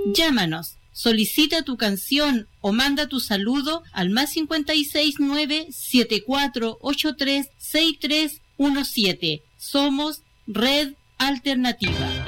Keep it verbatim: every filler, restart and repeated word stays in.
Llámanos, solicita tu canción o manda tu saludo al más cincuenta y seis nueve siete cuatro ocho tres seis tres uno siete. Somos Red Alternativa.